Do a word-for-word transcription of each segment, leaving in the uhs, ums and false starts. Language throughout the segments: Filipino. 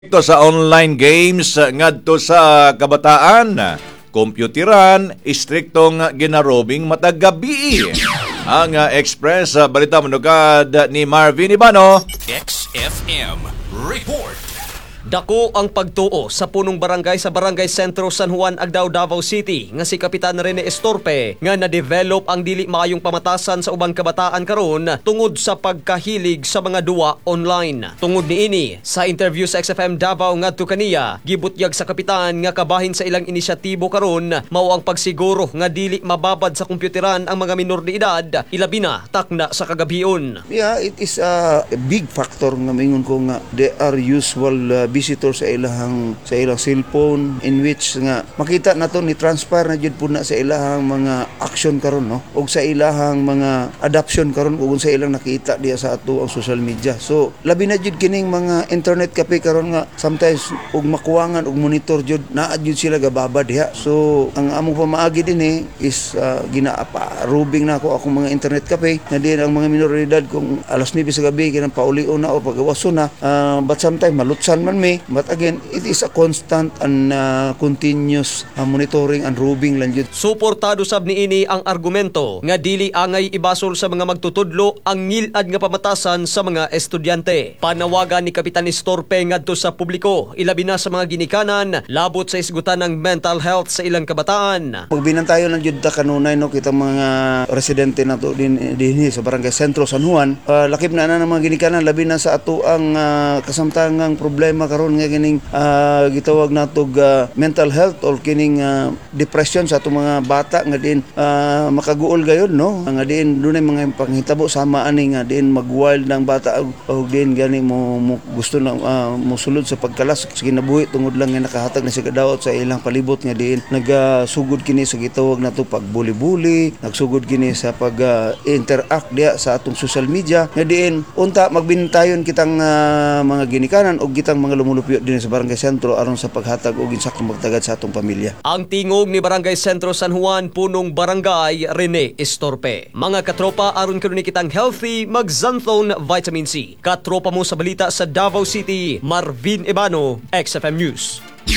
Ito sa online games ngadto sa kabataan, kompyuteran, istriktong ginarobing matag gabi. Ang uh, Express uh, balita manugad ni Marvin Ibano. X F M Report. Dako ang pagtuo sa punong barangay sa Barangay Sentro San Juan, Agdao, Davao City nga si Kapitan Rene Estorpe nga na-develop ang dili maayong pamatasan sa ubang kabataan karon tungod sa pagkahilig sa mga duwa online. Tungod niini sa interview sa X F M Davao ngadto kaniya, gibutyag sa kapitan nga kabahin sa ilang inisyatibo karon mao ang pagsiguro nga dili mababad sa kompyuteran ang mga minor de edad, ilabi na takna sa kagabion. Yeah, it is a big factor nga mingon ko nga they are usual uh, visitor sa ilahang sa ilang cellphone in which nga makita nato ni transfer na jud puna sa ilahang mga action karon no og sa ilahang mga adoption karon ug sa ilang nakita diya sa ato ang social media. So labi na jud kining mga internet cafe karon nga sometimes og makuwangan og monitor jud naa jud sila gababad diha. So ang among pamaagi dinhi is uh, ginaapa rubing na ako akong mga internet cafe na din ang mga minoridad kung alas nine sa gabi kinang paulion na o pagawaso na uh, but sometimes malutsan man me. But again, it is a constant and uh, continuous uh, monitoring and rubing lang yun. Suportado sab niini ang argumento nga dili angay ibasol sa mga magtutudlo ang ngilad nga pamatasan sa mga estudyante. Panawagan ni Kapitan Estorpe ngadto sa publiko, ilabi na sa mga ginikanan labot sa isgutan ng mental health sa ilang kabataan. Pagbinantayo lang jud ta kanunay no kita mga residente nato din dinhi sa Barangay Sentro San Juan, uh, lakip na na ng mga ginikanan labi na sa ato ang uh, kasamtangang problema karon nga kining uh, gitawag natog uh, mental health or kining uh, depression sa atong mga bata nga din uh, makaguol gayon no nga din dunay mga panghitabo sama ani nga din magwild ng bata og din gani mo, mo gusto na uh, mosulod sa pagkalas sa kinabuhi tungod lang nga nakahatag na sa kadawat sa ilang palibot nga din nagasugod kini sa gitawag nato pagbuli-buli, nagsugod kini sa pag uh, interact dia sa atong social media nga din unta magbintayon kitang uh, mga ginikanan og kitang mga lumulupyo din sa Barangay Sentro aron sa paghatag og insaktong magtagad sa atong pamilya. Ang tingog ni Barangay Sentro San Juan, punong barangay Rene Estorpe. Mga katropa, aron karon kitang healthy, mag Xanthone Vitamin C. Katropa mo sa balita sa Davao City, Marvin Ibano, X F M News.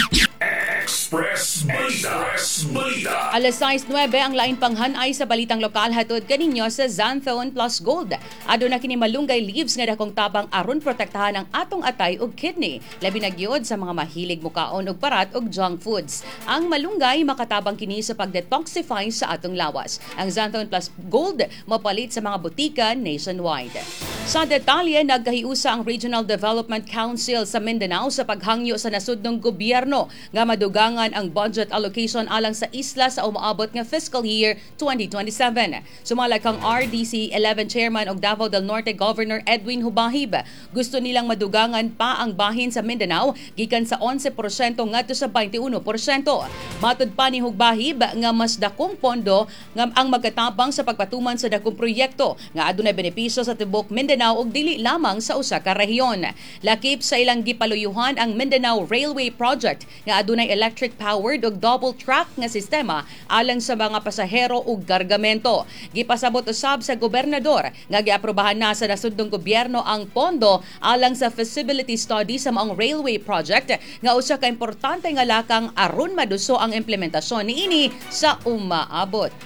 Express Balita. Express Balita. Alas sais nuwebe ang lain panghanay sa balitang lokal hatod kaninyo sa Xanthone Plus Gold. Aduna kini malunggay leaves nga dakong tabang aron protektahan ang atong atay ug kidney, labi na gyud sa mga mahilig mukaon og parat ug junk foods. Ang malunggay makatabang kini sa pagdetoxify sa atong lawas. Ang Xanthone Plus Gold mapalit sa mga butika nationwide. Sa detalye, nagkahiusa ang Regional Development Council sa Mindanao sa paghangyo sa nasudnong gobyerno nga madugangan ang budget allocation alang sa isla sa umaabot nga fiscal year twenty twenty-seven. Sumala kang R D C eleven Chairman og Davao del Norte Governor Edwin Hubahib. Gusto nilang madugangan pa ang bahin sa Mindanao gikan sa eleven porsyento ngadto sa twenty-one porsyento. Matud pa ni Hubahib nga mas dakong pondo nga ang magkatabang sa pagpatuman sa dakong proyekto nga adunay benepisyo sa tibok Mindanao ug dili lamang sa usa ka rehiyon. Lakip sa ilang gipaluyuhan ang Mindanao Railway Project nga adunay electric powered ug double track nga sistema alang sa mga pasahero ug kargamento. Gipasabot usab sa gobernador nga giaprobahan na sa nasudnong gobyerno ang pondo alang sa feasibility study sa maong railway project nga usa ka importante nga lakang aron maduso ang implementasyon niini sa umaabot.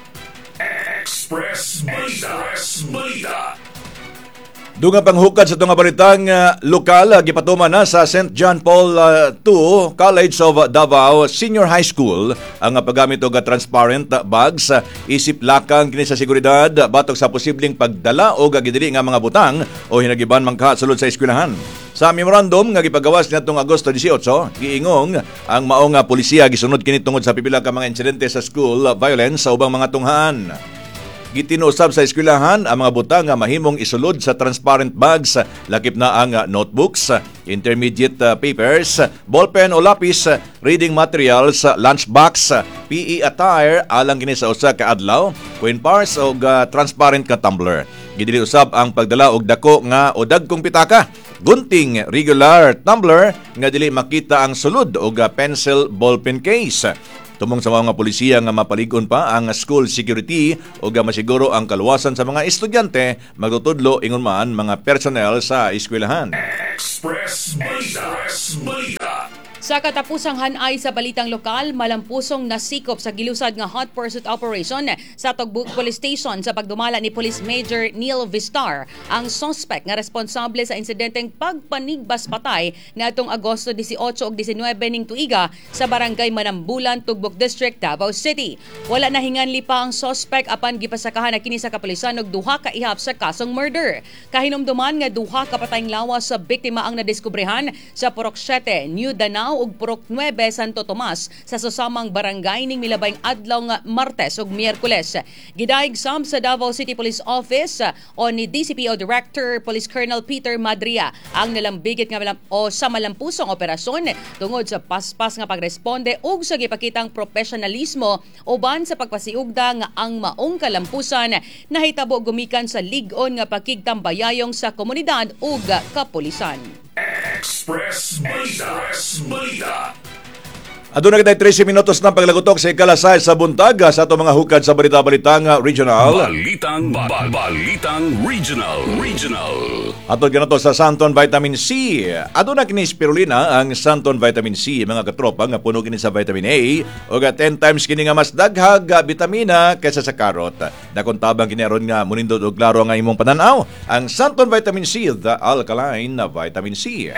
Express Balita. Express Balita. Dunga panghukad sa itong balitang uh, lokal, uh, gipatuman na sa Saint John Paul uh, the Second College of Davao Senior High School ang uh, paggamit og uh, transparent uh, bags, uh, isip lakang kini sa seguridad uh, batok sa posibleng pagdala o gagidili nga mga butang o hinagiban mangka sulod sa eskwelahan. Sa memorandum nga gipagawas niadtong Agosto eighteen, giingong ang maong uh, polisiya gisunod kini tungod sa pipila ka mga insidente sa school uh, violence sa ubang mga tunghaan. Gitinuusab sa eskwelahan ang mga butang nga mahimong isulod sa transparent bags, lakip na ang notebooks, intermediate papers, ballpen o lapis, reading materials, lunchbox, P E attire alang kini sa usa ka adlaw, coin purse o uh, transparent ka tumbler. Gidili usab ang pagdala og dako nga o dagkong pitaka, gunting regular tumbler nga dili makita ang sulod og uh, pencil ballpen case. Tumong sa mga polisiya nga mapaligon pa ang school security o ga masiguro ang kaluwasan sa mga estudyante magtutudlo ingon man mga personnel sa eskwelahan. Express Balita. Express Balita. Sa katapusang hanay sa balitang lokal, malampusong nasikop sa gilusad nga hot pursuit operation sa Togbuk Police Station sa pagdumala ni Police Major Neil Vistar, ang suspect nga responsable sa insidenteng pagpanigbas patay niadtong Agosto eighteen ug nineteen ning tuiga sa barangay Manambulan, Tugbuk District, Davao City. Wala na hinganli pa ang suspect apan gipasakahan na kini sa kapulisan og duha ka ihap sa kasong murder. Kahinumduman nga duha ka patayng lawas sa biktima ang nadiskubrehan sa Purok seven, New Danao ug Purok nine, Santo Tomas sa susamang barangay ning milabayng adlaw nga Martes ug Miyerkules. Gidaig sam sa Davao City Police Office o ni D C P O Director Police Colonel Peter Madria ang nalambigit nga malam- o sa malampusong operasyon tungod sa paspas nga pagresponde ug sa gipakitang profesionalismo uban sa pagpasiugda nga ang maong kalampusan nahitabo gumikan sa lig-on nga pakigtambayayong sa komunidad ug kapulisan. Express Balita. Express Balita. Aduna kita thirty minutos ng paglagutok sa ikalasay sa buntag sa ato mga hukad sa balita-balitang regional. Balitang ba- Balitang Regional. Regional. Atod ganato sa Santon Vitamin C. Aduna kini spirulina ang Santon Vitamin C, mga katropa nga puno kini sa vitamin A ug ten times kini nga mas daghag bitamina kaysa sa karot. Dakon tabang kini aron nga munindot og klaro nga imong pananaw. Ang Santon Vitamin C, the alkaline na vitamin C.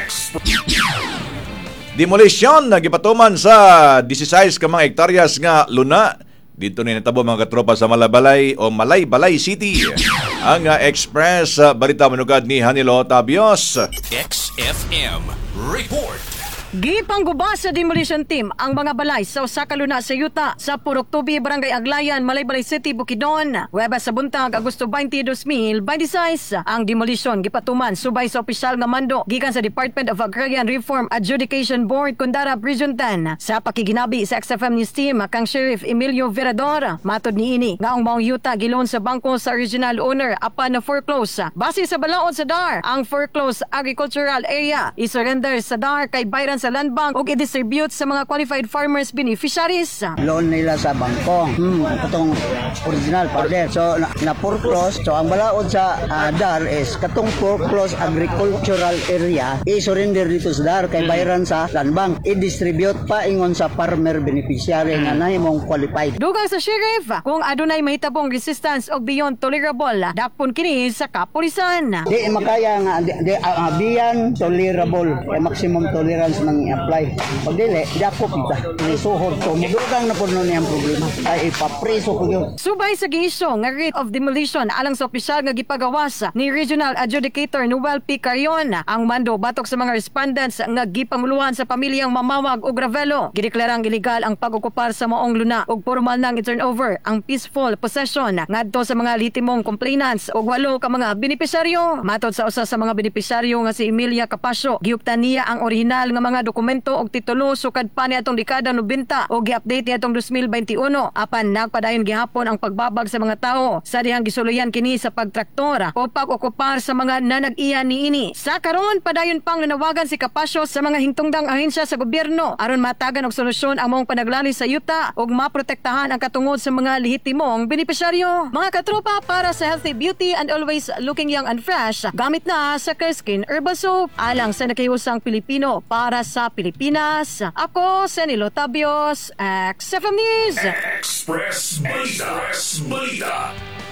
Demolisyon na gipatuman sa sixteen ka mga hektaryas nga luna dito ni natabo mga katropa sa Malabalay o Malay-Balay City. Ang uh, Express uh, balita manugad ni Hanilo Tabios. X F M Report. Gipangguba sa demolition team ang mga balay sa usa ka luna sa yuta sa Purok Tubi, Barangay Aglayan, Malay-Balay City, Bukidnon. Huwebes sa buntag, Agosto twenty, twenty twenty-six. Ang demolition gipatuman subay sa opisyal nga mando gikan sa Department of Agrarian Reform Adjudication Board Kundarab Region ten. Sa pakiginabi sa X F M News Team kang Sheriff Emilio Verador, matod niini nga ang maong yuta gilon sa bangko sa original owner apan na foreclose. Base sa balaod sa D A R, ang foreclosed agricultural area isurrender sa D A R kay Bayran sa Land Bank o i-distribute sa mga qualified farmers beneficiaries. Loan nila sa bangko. Hmm, katong original partner. So, na, na foreclose. So, ang balaod sa uh, D A R is katong foreclosed agricultural area i-surrender dito sa D A R kay bayaran sa Land Bank. I-distribute pa ingon sa farmer beneficiary nga nahimong qualified. Dugang sa sheriff, kung adunay mahitabong resistance o beyond tolerable, dakpon kini sa kapulisan. Di makaya nga, di, di uh, beyond tolerable. Kay maximum tolerance nang i-apply. Pag dili, di ako kita. Isuhod ko. Madugang na po nun yung problema. Ay ipapreso ko yun. Subay sa giisyo nga rate of demolition alang sa opisyal nga gipagawas ni Regional Adjudicator Noel P. Carion, ang mando batok sa mga respondents nga gipanguluhan sa pamilyang Mamawag o Gravelo. Gideklarang illegal ang pag-okupar sa maong luna ug formal nang i-turnover ang peaceful possession ngadto sa mga litimong complainants ug walo ka mga benepisyaryo. Matod sa usa sa mga benepisyaryo nga si Emilia Capasio, giuptan niya ang orihinal nga mga dokumento og titulo sukad pa ni atong dekada ninety o gi-update ni atong twenty twenty-one apan nagpadayon gihapon ang pagbabag sa mga tao sa dihang gisuluyan kini sa pagtraktor o pag-okupar sa mga nanag-iya niini. Sa karon padayon pang nanawagan si Capasio sa mga hingtungdang ahensya sa gobyerno aron matagan og solusyon ang maong panaglali sa yuta ug maprotektahan ang katungod sa mga lehitimong benepisyaryo. Mga katropa, para sa healthy beauty and always looking young and fresh, gamit na sa Skin Herbal Soap alang sa nakiusang Pilipino para sa Pilipinas. Ako, Senilo Tabios, X F M News. Express Balita. Express Balita.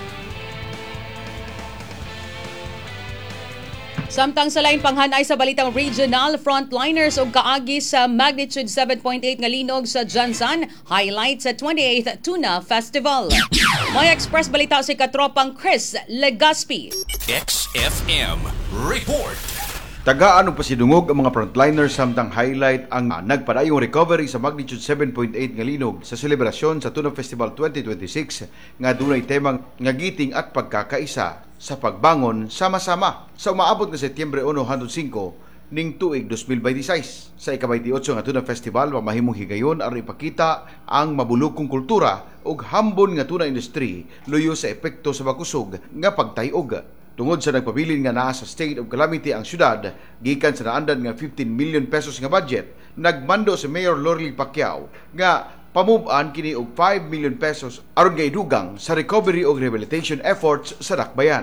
Samtang sa lain panghanay sa balitang regional, frontliners og kaagi sa magnitude seven point eight nga linog sa Jansan, highlight sa twenty-eighth Tuna Festival. May express balita si katropang Chris Legaspi. X F M Report. Tagaan og pasidungog ang mga frontliners samtang highlight ang uh, nagpadayong recovery sa magnitude seven point eight nga linog sa selebrasyon sa Tuna Festival twenty twenty-six nga dunay temang nga giting at pagkakaisa sa pagbangon sama-sama sa umaabot nga Setyembre one hangtod five ning tuig twenty twenty-six. Sa ika-twenty-eight nga Tuna Festival, mamahimong higayon aron ipakita ang mabulukong kultura ug hambon nga tuna industry luyo sa epekto sa bakusog nga pagtayog. Tungod sa nagpabilin nga naa sa state of calamity ang syudad, gikan sa naandan nga fifteen million pesos nga budget, nagmando si Mayor Lorly Pacquiao nga pamub-an kini og five million pesos aron nga idugang sa recovery ug rehabilitation efforts sa Dakbayan.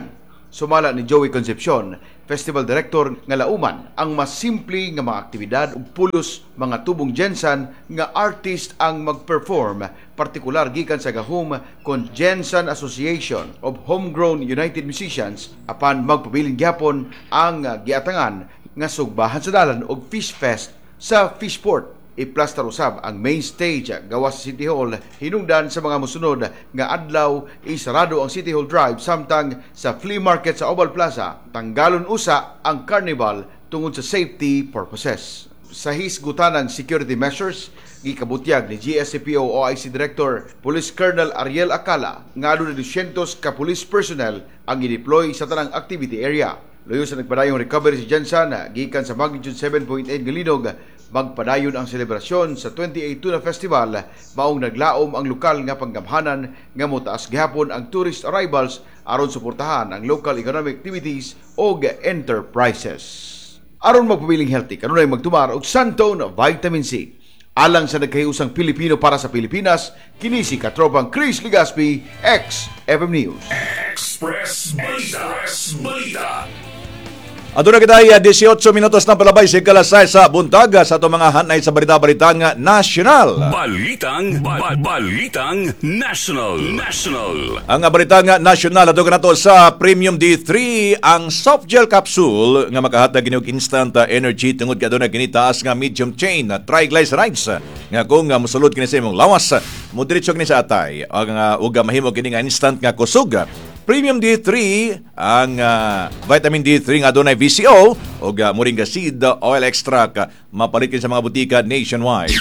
Sumala ni Joey Concepcion, Festival Director nga lauman ang mas simple nga mga aktibidad ug pulos mga tubong Gensan nga artist ang mag-perform, partikular gikan sa gahom kon Gensan Association of Homegrown United Musicians apan magpabiling gyapon ang uh, giatangan nga sugbahan sa dalan og Fish Fest sa Fishport. I-plaster usab ang main stage gawas sa City Hall hinungdan sa mga musunod nga adlaw isarado ang City Hall Drive samtang sa flea market sa Oval Plaza tanggalon usa ang carnival tungod sa safety purposes. Sa hisgutanang security measures gikabutyag ni G S C P O O I C Director Police Colonel Ariel Acala nga aduna two hundred ka police personnel ang gideploy sa tanang activity area. Luyo sa nagpadayong recovery si Jensen gikan sa magnitude seven point eight nga linog, magpadayon ang selebrasyon sa twenty-eighth Tuna Festival maong naglaom ang lokal nga panggamhanan nga motaas gihapon ang tourist arrivals aron suportahan ang local economic activities o enterprises. Aron magpabiling healthy kanunay magtumar og Santone Vitamin C. Alang sa nagkahiusang Pilipino para sa Pilipinas, kini si katropang Chris Legaspi, X F M News. Express Balita. Express Balita. Aduna kita ay eighteen minutos ng palabay sa kalasay sa buntag sa itong mga hanay sa balita-balitang nasyonal. Balitang ba- Balitang National. National. Ang balitang nasyonal ato nato sa Premium D three ang soft gel capsule nga makahatag ginog instant energy tungod kaduna kini taas nga medium chain triglycerides nga kung mosulod kini sa imong lawas mo diretso kini sa atay ang uh, uga mahimo kini nga instant nga kusog. Premium D three ang uh, vitamin D three nga adunay V C O o uh, moringa seed oil extract uh, mapalit sa mga butika nationwide.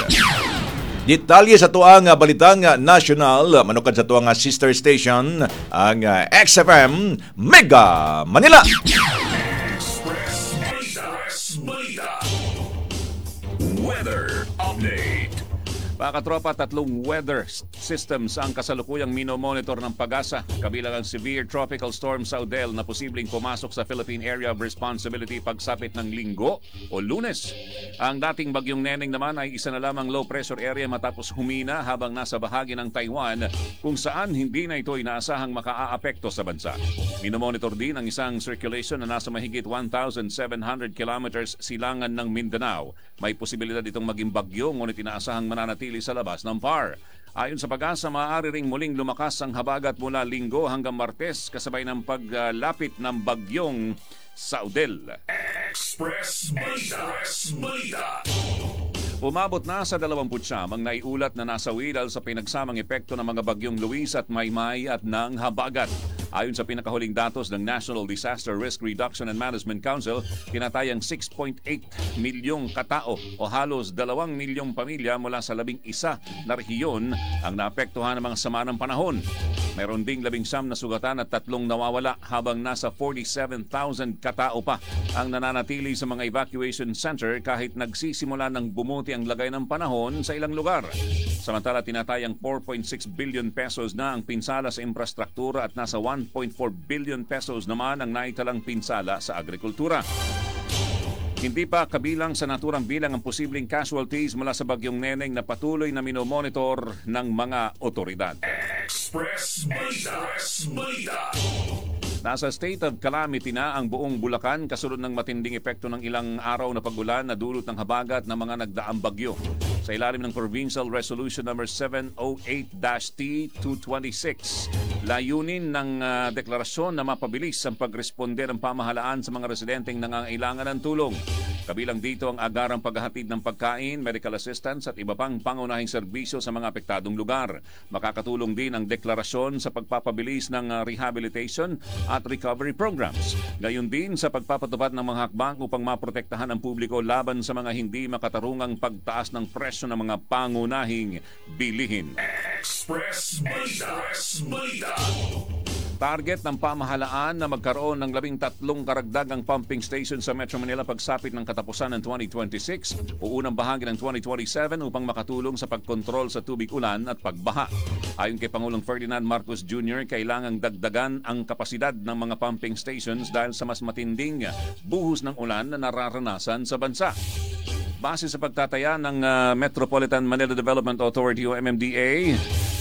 Detalye sa tuang uh, balitang uh, national uh, manukad sa tuang uh, sister station ang uh, X F M Mega Manila. Express Balita. Express Balita. Weather update. Mga katropa, tatlong weather systems ang kasalukuyang minomonitor ng Pag-asa, kabilang ang severe tropical storm Saudel na posibleng pumasok sa Philippine Area of Responsibility pagsapit ng Linggo o Lunes. Ang dating bagyong Neneng naman ay isa na lamang low pressure area matapos humina habang nasa bahagi ng Taiwan kung saan hindi na ito inaasahang makaaapekto sa bansa. Minomonitor din ang isang circulation na nasa mahigit one thousand seven hundred kilometers silangan ng Mindanao. May posibilidad itong maging bagyo ngunit inaasahang mananatili sa labas ng P A R. Ayon sa Pag-asa, maaari ring muling lumakas ang habagat mula Linggo hanggang Martes kasabay ng paglapit ng bagyong Saudel. Express Balita. Express Balita. Umabot na sa dalawampu't siyam ang naiulat na nasawi dahil sa pinagsamang epekto ng mga bagyong Luis at Maymay at ng habagat. Ayon sa pinakahuling datos ng National Disaster Risk Reduction and Management Council, tinatayang six point eight milyong katao o halos dalawang milyong pamilya mula sa labing isa na rehiyon ang naapektuhan ng mga sama ng panahon. Mayroon ding labing siyam na sugatan at tatlong nawawala habang nasa forty-seven thousand katao pa ang nananatili sa mga evacuation center kahit nagsisimula ng bumuti ang lagay ng panahon sa ilang lugar. Samantala, tinatayang four point six billion pesos na ang pinsala sa infrastruktura at nasa one point four billion pesos naman ang naitalang pinsala sa agrikultura. Hindi pa kabilang sa naturang bilang ang posibleng casualties mula sa bagyong Neneng na patuloy na minomonitor ng mga otoridad. Express Balita. Express Balita. Nasa state of calamity na ang buong Bulacan kasunod ng matinding epekto ng ilang araw na pag-ulan na dulot ng habagat ng mga nagdaang bagyo. Sa ilalim ng Provincial Resolution number seven oh eight T two twenty-six, layunin ng uh, deklarasyon na mapabilis ang pagresponde ng pamahalaan sa mga residenteng nangangailangan ng tulong. Kabilang dito ang agarang paghahatid ng pagkain, medical assistance at iba pang pangunahing serbisyo sa mga apektadong lugar. Makakatulong din ang deklarasyon sa pagpapabilis ng uh, rehabilitation at recovery programs. Gayon din sa pagpapatupad ng mga hakbang upang maprotektahan ang publiko laban sa mga hindi makatarungang pagtaas ng presyo ng mga pangunahing bilihin. Express Balita. Express Balita. Target ng pamahalaan na magkaroon ng labing tatlong karagdagang pumping station sa Metro Manila pagsapit ng katapusan ng twenty twenty-six o unang bahagi ng twenty twenty-seven upang makatulong sa pagkontrol sa tubig ulan at pagbaha. Ayon kay Pangulong Ferdinand Marcos Junior, kailangang dagdagan ang kapasidad ng mga pumping stations dahil sa mas matinding buhos ng ulan na nararanasan sa bansa. Base sa pagtataya ng uh, Metropolitan Manila Development Authority o M M D A,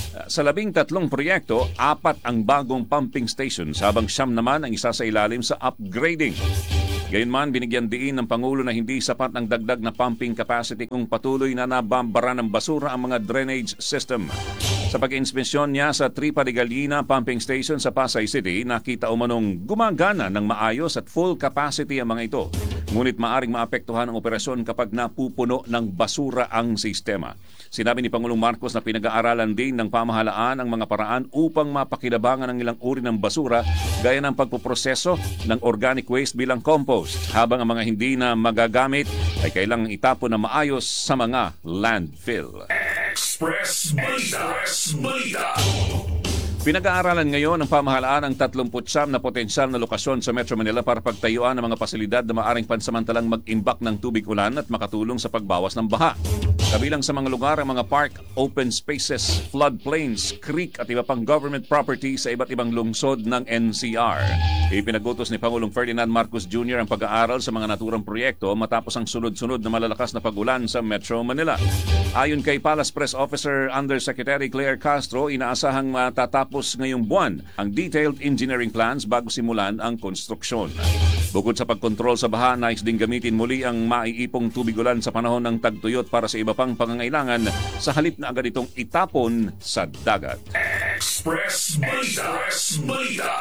Sa labing tatlong proyekto, apat ang bagong pumping stations habang siyam naman ang isa sa ilalim sa upgrading. Gayunman, binigyan diin ng Pangulo na hindi sapat ang dagdag na pumping capacity kung patuloy na nabambara ng basura ang mga drainage system. Sa pag-inspeksyon niya sa Tripa de Gallina Pumping Station sa Pasay City, nakita umanong gumagana ng maayos at full capacity ang mga ito. Ngunit maaring maapektuhan ang operasyon kapag napupuno ng basura ang sistema. Sinabi ni Pangulong Marcos na pinag-aaralan din ng pamahalaan ang mga paraan upang mapakinabangan ang ilang uri ng basura gaya ng pagpuproseso ng organic waste bilang compost, habang ang mga hindi na magagamit ay kailangang itapon na maayos sa mga landfill. Express Balita. Express Balita. Pinag-aaralan ngayon ng pamahalaan ang tatlumputsyam na potensyal na lokasyon sa Metro Manila para pagtayuan ng mga pasilidad na maaring pansamantalang mag-imbak ng tubig ulan at makatulong sa pagbawas ng baha. Kabilang sa mga lugar ang mga park, open spaces, floodplains, creek at iba pang government property sa iba't ibang lungsod ng N C R. Ipinagutos ni Pangulong Ferdinand Marcos Junior ang pag-aaral sa mga naturang proyekto matapos ang sunod-sunod na malalakas na pag-ulan sa Metro Manila. Ayon kay Palace Press Officer Undersecretary Claire Castro, inaasahang matatapos ngayong buwan ang detailed engineering plans bago simulan ang konstruksyon. Bukod sa pagkontrol sa baha, nais ding gamitin muli ang maiipong tubig ulan sa panahon ng tagtuyot para sa iba pang pangangailangan sa halip na agad itong itapon sa dagat. Express Balita. Express Balita.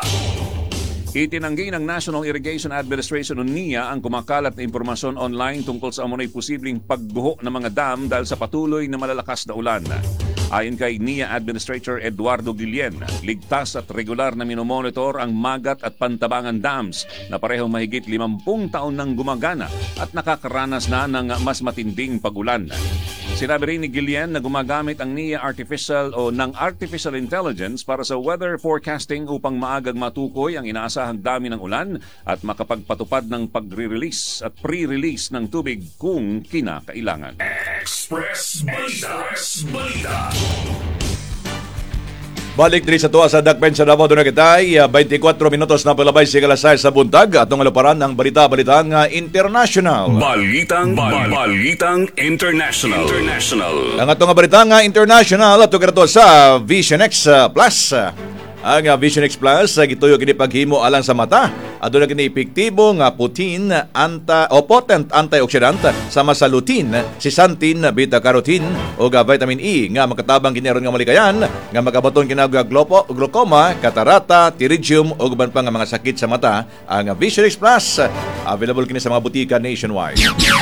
Itinanggi ng National Irrigation Administration o N I A ang kumakalat na impormasyon online tungkol sa amunay posibleng pagguho ng mga dam dahil sa patuloy na malalakas na ulan. Ayon kay N I A Administrator Eduardo Guillen, ligtas at regular na minomonitor ang Magat at Pantabangan Dams na parehong mahigit limampung taon nang gumagana at nakakaranas na ng mas matinding pagulan. Sinabi rin ni Guillen na gumagamit ang N I A Artificial o ng Artificial Intelligence para sa weather forecasting upang maagang matukoy ang inaasahang dami ng ulan at makapagpatupad ng pagre-release at pre-release ng tubig kung kinakailangan. Express Balita. Express Balita. Balik diri sa tuwa sa Dakpen sa Davao doon na kitay, twenty-four minutos na palabay sa kalasay sa buntag atong aluparan ang balita-balitang uh, international. Balitang Bal- Balitang International. International. Ang atong balitang uh, international ato kadto sa Vision X uh, Plus. Ang uh, Vision X Plus uh, gituyo kini paghimo alang sa mata. Aduna kini epektibo nga putin anta o potent antioxidant sama sa lutein, zeaxanthin, beta-carotene o ga vitamin E nga makatabang kini aron nga malikayan nga makabaton kinag glopo, glaucoma, katarata, pterygium o uban pa nga mga sakit sa mata. Ang Vision X Plus available kini sa mga butika nationwide.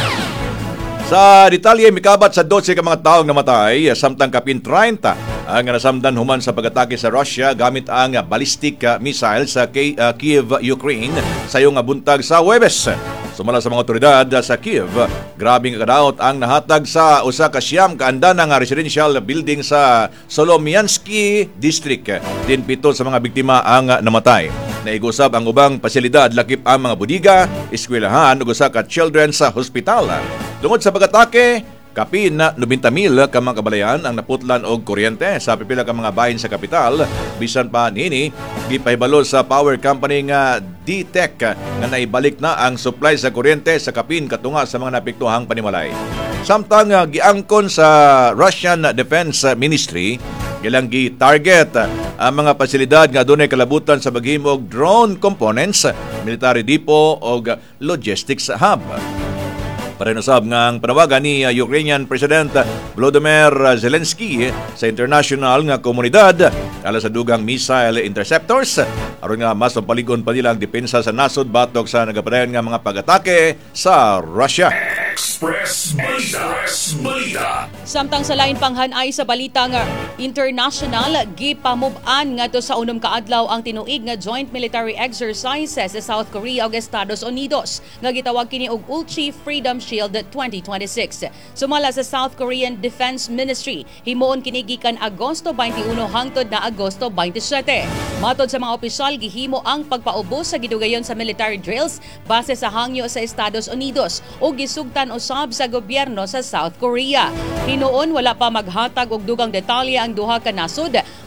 Sa detalye, mikabat sa twelve ka mga taong namatay, samtang kapin thirty ang nasamdan human sa pag-atake sa Russia gamit ang ballistic missile sa Kiev, Ukraine sa iyong buntag sa Huwebes. Sumala sa mga otoridad sa Kiev, grabing kadaot ang nahatag sa usa ka siyam kaanda ng residential building sa Solomiansky District. Din pito sa mga biktima ang namatay. Naigusab ang ubang pasilidad lakip ang mga budiga, eskwelahan ug usa ka children's hospital. Tungod sa pag-atake, kapin na ninety mil ka mga kabalayan ang naputlan og kuryente sa pipila ka mga bahin sa kapital. Bisan pa nini, gipahibalo sa power company nga D T E C nga naibalik na ang supply sa kuryente sa kapin katunga sa mga napektuhang panimalay. Samtang uh, giangkon sa Russian Defense Ministry, ilang gi-target ang mga pasilidad nga dunay kalabutan sa paghimog drone components, military depot o logistics hub. Parenusab nga ang panawagan ni Ukrainian President Volodymyr Zelensky sa international nga komunidad ala sa dugang missile interceptors aron nga mas mapaligon pa nila ang depensa sa nasod batok sa nagapadayon nga mga pag-atake sa Russia. Express Balita. Express Balita. Samtang sa lain panghanay sa balita nga international, gipamub-an ngadto sa unom kaadlaw ang tinuig nga joint military exercises sa South Korea ug Estados Unidos nga gitawag kini og Ulchi Freedom Shield twenty twenty-six. Sumala sa South Korean Defense Ministry, himuon kini gikan Agosto twenty-one hangtod na Agosto twenty-seven. Matod sa mga opisyal, gihimo ang pagpaubos sa gidugayon sa military drills base sa hangyo sa Estados Unidos o gisugtan usab sa gobyerno sa South Korea. Hinuon wala pa maghatag og dugang detalye ang duha ka nasod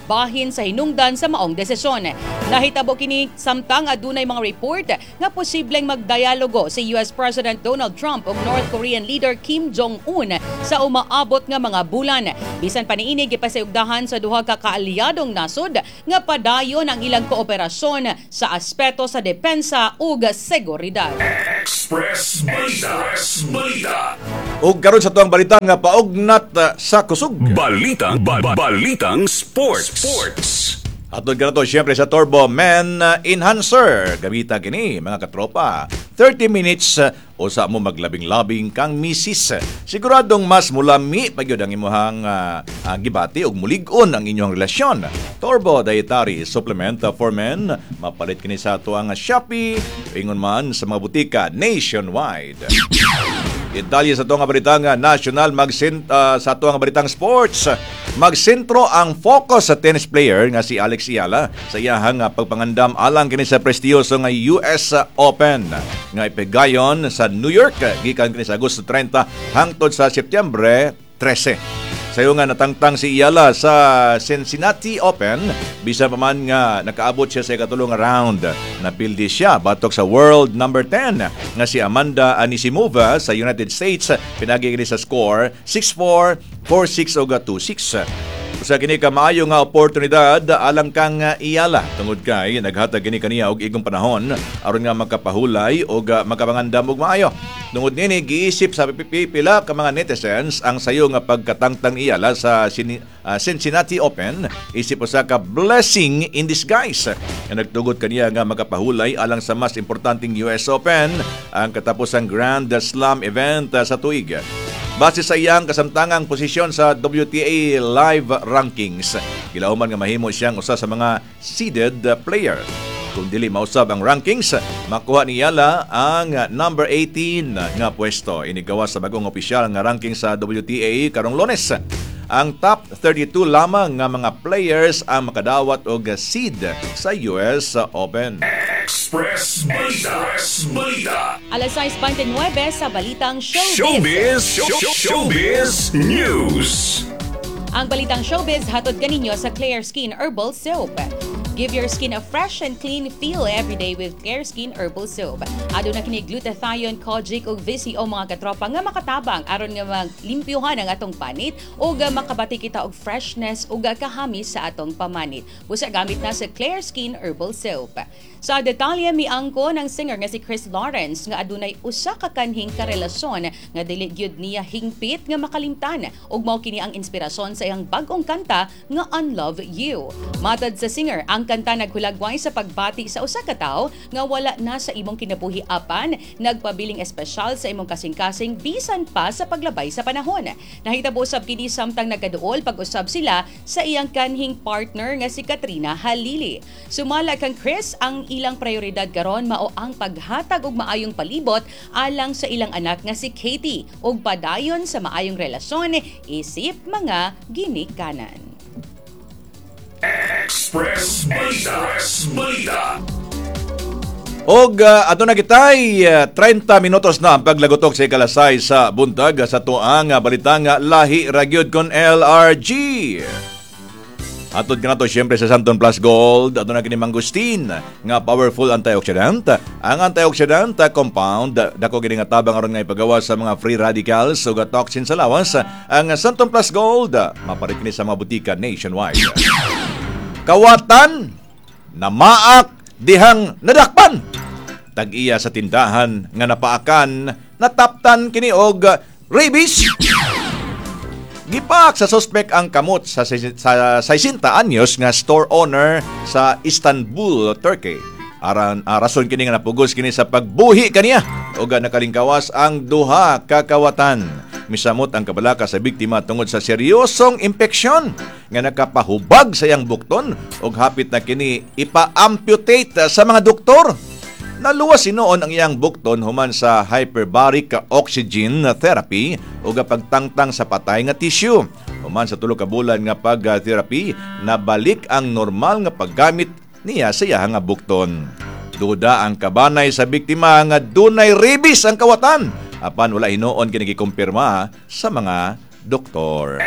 bahin sa hinungdan sa maong desisyon. Nahitabo kini samtang adunay mga report nga posibleng magdialogo si U S President Donald Trump ug North Korean leader Kim Jong-un sa umaabot nga mga bulan. Bisan pa niini gipasayugdahan sa duha ka kaalyadong nasod nga padayon ang ilang kooperasyon sa aspeto sa depensa ug seguridad. Express Balita. Express Balita. Ug karon sa tuang balita nga paugnat uh, sa kusog. Balitang, ba- ba- balitang sports. Sports. Atod ka na to, siyempre sa Turbo Men uh, Enhancer. Gamita kini, mga katropa. thirty minutes, uh, o sa mo maglabing-labing kang misis. Siguradong mas mulami pagyod ang imuhang uh, uh, gibati ug mulig-on ang inyong relasyon. Turbo Dietary Supplement for Men. Mapalit kini sa tuang Shopee. Ingon man sa mga butika nationwide. Detalye sa tuwang balitang national magsin uh, sa tuwang balitang sports. Magsentro ang focus sa tennis player nga si Alex Ayala sa iyahang uh, pagpangandam alang kini sa prestiyoso nga U S Open nga ipigayon sa New York gikan kini sa Agosto thirty hangtod sa Setyembre thirteen. Sayo nga natangtang si Ayala sa Cincinnati Open, bisa pa man nga nakaabot siya sa ikatulong round. Napildi siya batok sa world number ten nga si Amanda Anisimova sa United States. Pinagi kini sa score six four, four six ug two six. Sa kini ka maayo nga oportunidad alang kang Ayala tungod kay naghatag kini kaniya og igong panahon aron nga magkapahulay og magkapangandam og maayo. Tungod nini giisip sa pipila ka mga netizens ang sayo nga pagkatangtang Ayala sa Cincinnati Open isip usa ka blessing in disguise. Nga nagtugod kaniya nga magkapahulay alang sa mas importanteng U S Open ang katapusang Grand Slam event sa tuig. Base sa iyang kasamtangang posisyon sa W T A Live Rankings, gilauman nga mahimo siyang usa sa mga seeded player. Kung dili mausab ang rankings, makuha ni Ayala ang number eighteen nga pwesto. Inigawas sa bagong opisyal nga ranking sa W T A karong Lunes. Ang top thirty-two lamang nga mga players ang makadawat og seed sa U S Open. Express Balita. Express Balita. Alas sais twenty-nine sa Balitang Showbiz. Showbiz. Show- Showbiz News. Ang Balitang Showbiz hatod kaninyo sa Clear Skin Herbal Soap. Give your skin a fresh and clean feel every day with Clear Skin Herbal Soap. Ado na kini glutathione, kojic ug visi o mga katropa nga makatabang aron nga maglimpyuhan ang atong panit o nga makabati kita og freshness ug kahamis sa atong pamanit. Busa gamit na sa Clear Skin Herbal Soap. Sa detalye miangko ng singer nga si Chris Lawrence nga adunay usa ka kanhing karelasyon nga dili gyud niya hingpit nga makalimtan ug mao kini ang inspirasyon sa iyang bag-ong kanta nga Unlove You. Matad sa singer, ang kanta naghulagway sa pagbati sa usa ka tawo nga wala na sa imong kinabuhi apan nagpabiling espesyal sa imong kasing-kasing bisan pa sa paglabay sa panahon. Nahitabo usab kini samtang nagkaduol pag-usab sila sa iyang kanhing partner nga si Katrina Halili. Sumala kang Chris, ang ilang prioridad karon mao ang paghatag og maayong palibot alang sa ilang anak nga si Katie ug padayon sa maayong relasyon isip mga ginikanan. Express Balita. Express Balita. Og uh, ato na kitay uh, thirty minutos na ang paglagotok sa ikalasay sa buntag sa tuang uh, balitang uh, lahi ragyod kon L R G. Atod ka na to siyempre sa Santon Plus Gold. Ato na kini mangustin nga powerful antioxidant. Ang antioxidant compound dako kini nga tabang aron nga ipagawas sa mga free radicals ug toxin sa lawas. Ang Santon Plus Gold maparit kini sa mga butika nationwide. Kawatan na maak dihang nadakpan. Tag-iya sa tindahan nga napaakan nataptan kini og rabies. Gipak sa suspect ang kamot sa sa sixty anyos nga store owner sa Istanbul, Turkey. Aran uh, rason kini nga napugos kini sa pagbuhi kaniya ug nakalingkawas ang duha ka kawatan. Misamot ang kabalaka sa biktima tungod sa seryosong impeksyon nga nakapahubag sa iyang bukton ug hapit na kini ipa-amputate sa mga doktor. Naluwas sinuon ang iyang bukton human sa hyperbaric oxygen therapy o pagtangtang sa patay nga tissue. Human sa tulo ka bulan nga pag-therapy, nabalik ang normal nga paggamit niya sa iyang nga bukton. Duda ang kabanay sa biktima nga dunay rabies ang kawatan. Apan wala hinuon kini gikumpirma sa mga doktor.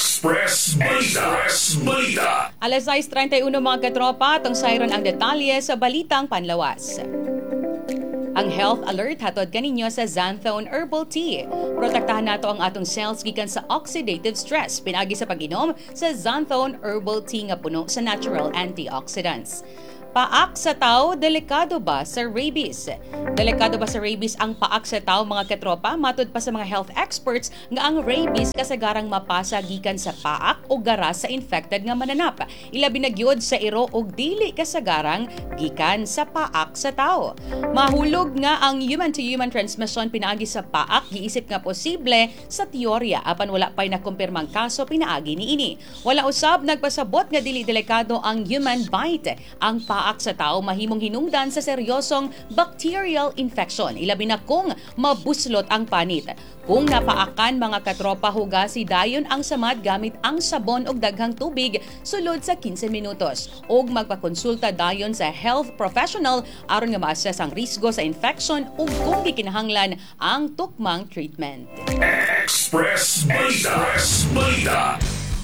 Express Balita. Express Balita. Alas sais treinta y uno mga katropa, tong sayron ang detalye sa Balitang Panlawas. Ang health alert hatod kaninyo sa Xanthone Herbal Tea. Protektahan nato ang atong cells gikan sa oxidative stress pinagi sa pag-inom sa Xanthone Herbal Tea nga puno sa natural antioxidants. Paak sa tao, delikado ba sa rabies? Delikado ba sa rabies ang paak sa tao mga katropa? Matod pa sa mga health experts nga ang rabies kasagarang mapasa gikan sa paak o garas sa infected nga mananap. Ilabi na gyud sa iro og dili kasagarang gikan sa paak sa tao. Mahulog nga ang human-to-human transmission pinaagi sa paak, giisip nga posible sa teorya apan wala pay nakumpirmang kaso pinaagi niini. Wala usab nagpasabot nga dili delikado ang human bite. Ang paak sa tao mahimong hinungdan sa seryosong bacterial infection, ilabi na kung mabuslot ang panit. Kung napaakan mga katropa, hugasi dayon ang samad gamit ang sabon og daghang tubig sulod sa quince minutos og magpakonsulta dayon sa health professional aron nga ma-assess ang risgo sa infection ug kung gikinahanglan ang tukmang treatment. Express Balita. Express Balita.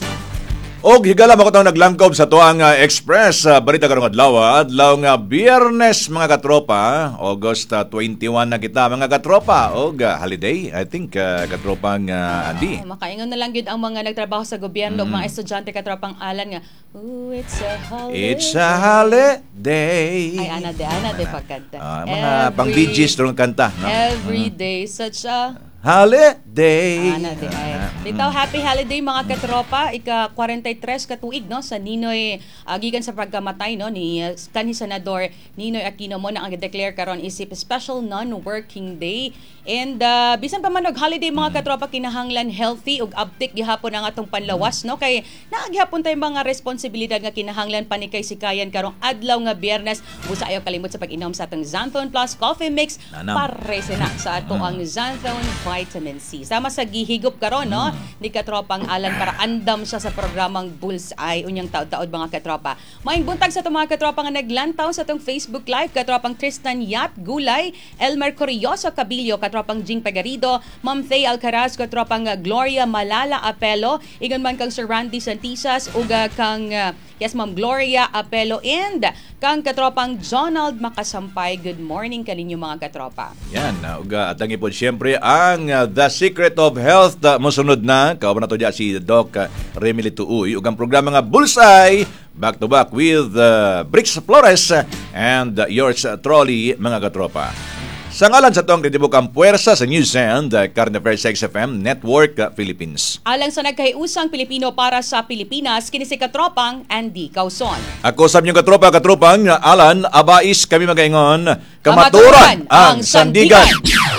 Og higala mo ko taong naglangkob sa tuang uh, Express uh, Balita karong adlaw, adlaw nga Biyernes mga katropa, August uh, twenty-one na kita mga katropa, og uh, holiday, I think uh, katropang uh, Andy. Oh, makaingon na lang yun ang mga nagtrabaho sa gobyerno, mm. mga estudyante katropang alan nga, ooh, it's a holiday. It's a holiday. Ay, ana de, ana de pagkanta. Uh, mga pang Bee Gees turong kanta. No? Every day, such a holiday. Ana de, ay. Bitaw, happy holiday mga katropa, ika forty-three katuig no sa Ninoy uh, gikan sa pagkamatay no ni uh, kanhi senador Ninoy Aquino mo na ang declare karon isip special non-working day. And uh, bisan pa man og holiday mga katropa, kinahanglan healthy ug uptick gihapon ang atong panlawas no kay naagihapon tay mga responsibilidad nga kinahanglan panikay sikayan karong adlaw nga Biyernes. Busa ayo kalimot sa pag-inom sa atong Xanthone Plus Coffee Mix para na sa ato ang Xanthone Vitamin C. Sama sa gihigop karon no ni katropang Alan para andam siya sa programang Bullseye unyang taod-taod mga katropa. Maayong buntag sa itong mga katropa nga naglantaw sa itong Facebook Live, katropang Tristan Yat Gulay, Elmer Corioso Cabilio, katropang Jing Pagarido, Ma'am Thay Alcaraz, katropang Gloria Malala Apelo, igon man kang Sir Randy Santisas, uga kang uh, yes Ma'am Gloria Apelo, and kang katropang Jonald Makasampay. Good morning kaninyo mga katropa. Yan, uh, uga atangi po siyempre ang uh, The Secret of Health uh, mosunod na, kauban na to dyan si Doc uh, Remily Tuuy, ug ang programa nga Bullseye, back to back with uh, Brix Flores and uh, yours uh, truly mga katropa. Sa ngalan sa itong kritibukang puwersa sa News and uh, Current Affairs X F M Network uh, Philippines. Alang sa nagkahiusang Pilipino para sa Pilipinas, kini si katropang Andy Causon. Ako sa inyong katropa, katropang uh, Alan Abais, kami magaingon, kamaturan ang sandigan.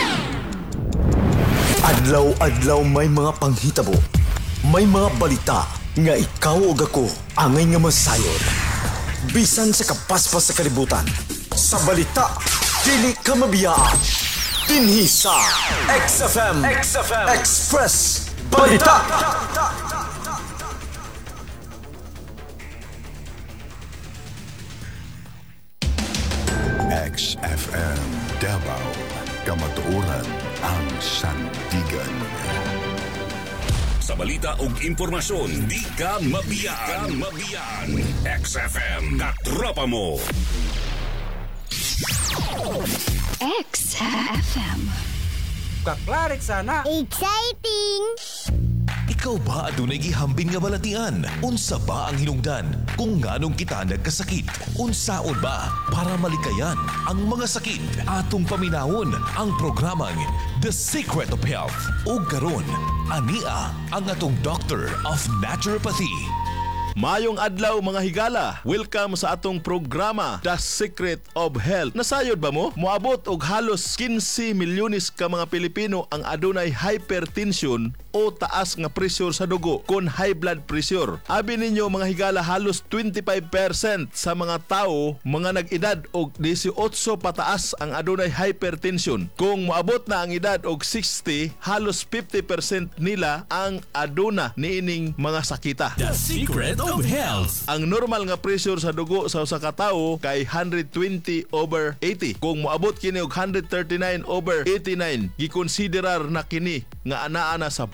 Adlaw-adlaw may mga panghitabo, may mga balita nga ikaw o ako angay nga masayod. Bisan sa kapaspas sa kalibutan, sa balita, dili ka mabiyaan. Dinhi sa X F M, X F M Express Balita. X F M Davao, kamatuoran ang sandigan. Sa balita ug impormasyon, di ka mabiyaan. mabiyaan. X F M, katropa mo. X F M. Kaklarit sana. Exciting! Ikaw ba adunay gihambing nga balatian? Unsa ba ang hinungdan? Kung nganong kita nagkasakit? Unsaon ba para malikayan ang mga sakit? Atong paminawon ang programang The Secret of Health. O karon, ania ang atong Doctor of Naturopathy. Mayong adlaw mga higala. Welcome sa atong programa The Secret of Health. Nasayod ba mo? Moabot og halos fifteen milyones ka mga Pilipino ang adunay hypertension o taas nga pressure sa dugo kon high blood pressure. Abi ninyo mga higala, halos twenty-five percent sa mga tao mga nag-edad og eighteen pataas ang adunay hypertension. Kung moabot na ang edad og sixty, halos fifty percent nila ang aduna niining mga sakita. The Secret of Health. Ang normal nga pressure sa dugo sa usa ka tawo kay one twenty over eighty. Kung moabot kini og one thirty-nine over eighty-nine, gikonsiderar na kini nga anaa na sa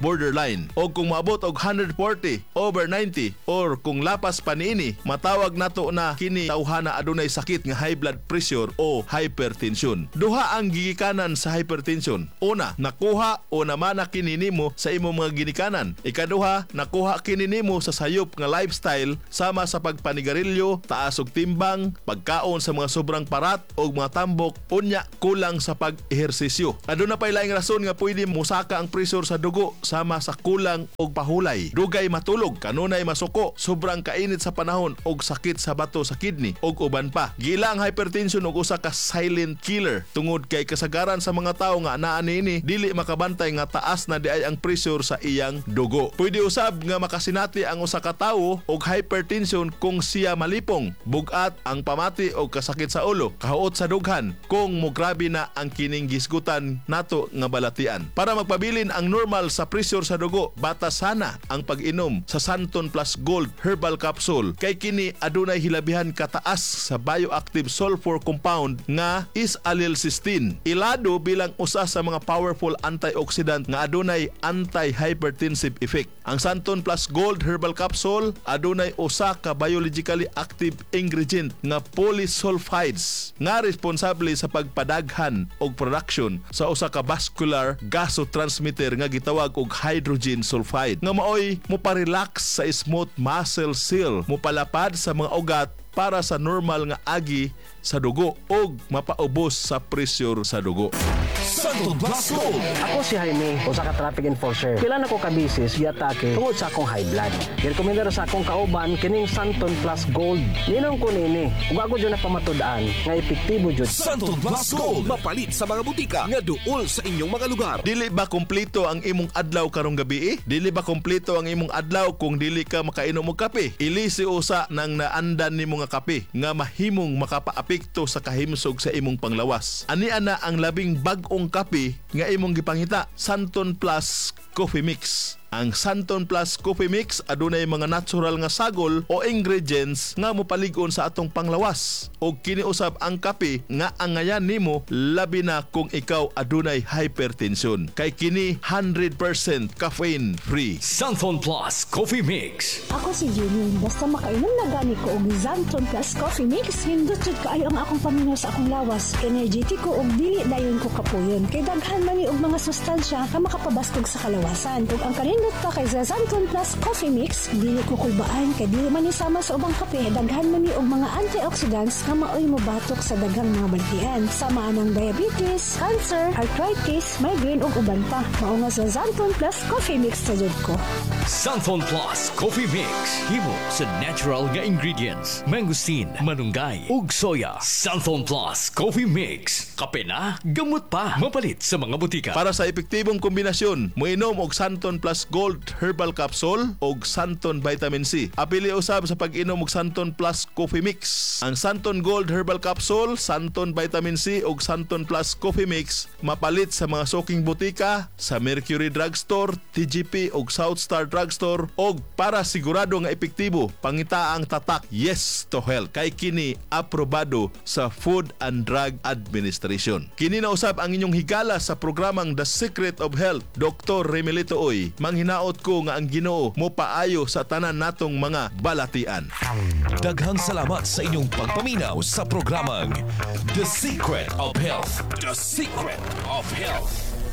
borderline. O kung maabot og one forty over ninety or kung lapas pa niini, matawag nato na kini tawhana adunay sakit nga high blood pressure o hypertension. Duha ang gigikanan sa hypertension. Una, nakuha o namana kini nimo sa imong mga ginikanan. Ikaduha, nakuha kini nimo sa sayop nga lifestyle sama sa pagpanigarilyo, taas og timbang, pagkaon sa mga sobrang parat o mga tambok, unya kulang sa pag-ehersisyo. Aduna pay laing rason nga pwede musaka ang pressure sa dugo sama sa kulang og pahulay, dugay matulog, kanunay masuko, sobrang kainit sa panahon og sakit sa bato sa kidney og uban pa. Gila ang hypertension og usa ka silent killer tungod kay kasagaran sa mga tawo nga naa niini dili makabantay nga taas na diay ang pressure sa iyang dugo. Pwede usab nga makasinati ang usa ka tawo og hypertension kung siya malipong, bugat ang pamati o kasakit sa ulo, kahuot sa dughan kung mograbe na ang kining gisgutan nato nga balatian. Para magpabilin ang normal sa pressure sa dugo, batasana ang pag-inom sa Santon Plus Gold Herbal Capsule kay kini adunay hilabihan kataas sa bioactive sulfur compound nga is-allyl-cysteine. Ilado bilang usa sa mga powerful antioxidant nga adunay anti-hypertensive effect. Ang Santon Plus Gold Herbal Capsule adunay usa ka biologically active ingredient nga polysulfides nga responsable sa pagpadaghan og production sa usa ka vascular gasotransmitter nga gitawag og hydrogen sulfide nga maoy moparelax sa smooth muscle seal, mopalapad sa mga ugat para sa normal nga agi sa dugo og mapaubos sa pressure sa dugo. Santon Plus Gold. Ako si Jaime, usa ka traffic enforcer. Pila na ko ka bisis giatake tungod sa akong high blood. Girekomenda sa akong kauban kining Santon Plus Gold. Ninong ko nini, ug ako jud na pamatud-an nga epektibo jud. Santon Plus Gold mapalit sa mga butika nga duol sa inyong mga lugar. Dili ba kompleto ang imong adlaw karong gabi? Dili ba kompleto ang imong adlaw kung dili ka makainom og kape? Ilisi usa nang naandan nimo nga kape nga mahimong makapaapekto sa kahimsog sa imong panglawas. Ani ana ang labing bag-ong kape nga imong gipangita, Santon Plus Coffee Mix. Ang Santon Plus Coffee Mix adunay mga natural nga sagol o ingredients nga mopalig-on sa atong panglawas. O kiniusab ang kape nga angayan nimo labi na kung ikaw adunay hypertension. Kay kini one hundred percent caffeine free. Santon Plus Coffee Mix. Ako si Julie. Basta makainom na gani ko og Santon Plus Coffee Mix, hindot jud kaayo ang akong paminaw sa akong lawas. Energetic ko og dili dayon ko kapuyon. Kay daghan man ni og mga sustansya nga makapabastog sa kalawasan. Ug ang kanindot pa kay sa Santon Plus Coffee Mix, dili ko kulbaan kay dili man isama sa ubang kape. Daghan man ni og mga antioxidants nga maoy mobatok sa daghang mga baltian. Sama ng diabetes, cancer, arthritis, migraine ug uban pa. Mao nga sa Santon Plus Coffee Mix sa jud ko. Santon Plus Coffee Mix. Himo sa natural nga ingredients. Mangosteen, manunggay, ug soya. Santon Plus Coffee Mix. Kape na, gamot pa. Mapalit sa mga butika. Para sa epektibong kombinasyon, moinom og Santon Plus Gold Herbal Capsule og Santon Vitamin C. Apili usab sa pag-inom og Santon Plus Coffee Mix. Ang Santon Gold Herbal Capsule, Santon Vitamin C ug Santon Plus Coffee Mix mapalit sa mga suking butika, sa Mercury Drugstore, T G P ug South Star Drugstore og para sigurado nga epektibo, pangita ang tatak Yes to Health kay kini aprobado sa Food and Drug Administration. Kini na usab ang inyong higala sa programang The Secret of Health, Doctor Remelito Oy. Manghinaot ko nga ang Ginoo mo paayo sa tanan natong mga balatian. Daghang salamat sa inyong pagpaminaw sa programang The Secret of Health. The Secret of Health.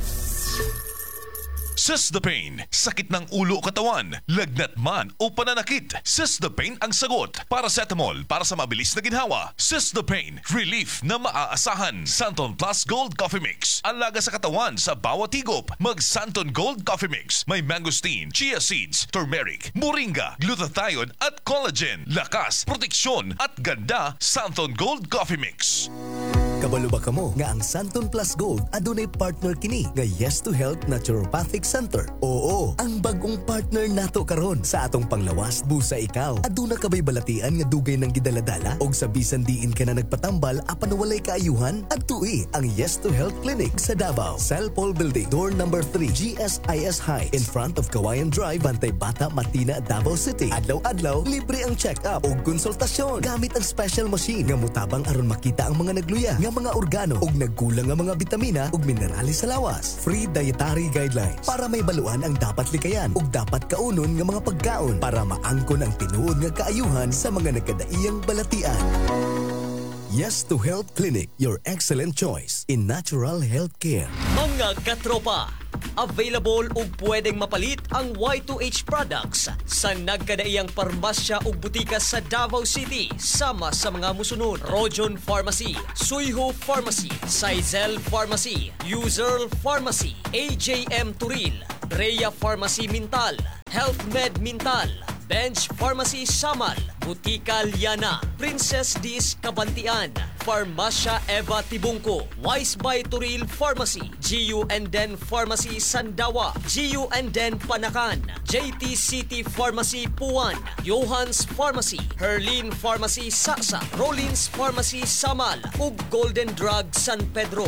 Cystapane, sakit ng ulo o katawan, lagnat man o pananakit. Cystapane ang sagot. Paracetamol para sa mabilis na ginhawa. Cystapane, relief na maaasahan. Santon Plus Gold Coffee Mix, ang laga sa katawan sa bawat higop. Mag Santon Gold Coffee Mix, may mangosteen, chia seeds, turmeric, moringa, glutathione at collagen. Lakas, proteksyon at ganda. Santon Gold Coffee Mix. Kabalo ba kamo nga ang Santon Plus Gold adunay partner kini nga Yes to Health Naturopathic Center? Oo, ang bagong partner nato karon sa atong panglawas busa ikaw. Aduna ka bay balatian nga dugay nang gidaladala og sa bisan diin ka na nagpatambal apan walay kaayuhan adtui ang Yes to Health Clinic sa Davao, Salpol Building, door number three, G S I S High, in front of Kawayan Drive, Bantay Bata, Matina, Davao City. Adlaw-adlaw libre ang check-up og konsultasyon gamit ang special machine nga mutabang aron makita ang mga nagluya nga nga mga organo ug nagkulang nga mga bitamina ug minerales sa lawas. Free dietary guidelines para may baluan ang dapat likayan ug dapat kaunon nga mga pagkaon para maangkon ang tinuod nga kaayuhan sa mga nagkadaiyang balatian. Yes to Health Clinic, your excellent choice in natural health care. Mga katropa, available ug pwedeng mapalit ang Y two H products sa nagkadaiyang parmasya ug butika sa Davao City sama sa mga musunod: Rojon Pharmacy, Suyho Pharmacy, Sizel Pharmacy, User Pharmacy, A J M Turil, Rhea Pharmacy Mintal, Health Med Mintal, Bench Pharmacy Samal, Butika Liana, Princess Dis Kabantian, Farmasya Eva Tibungko, Wise by Turil Pharmacy, G U and Den Pharmacy Sandawa, G U and Den Panakan, J T City Pharmacy Puan, Johans Pharmacy, Herlin Pharmacy Saksa, Rollins Pharmacy Samal, ug Golden Drug San Pedro.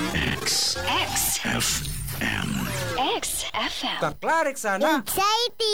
X. X. F M. X F M. Kaklarik sana. Exciting!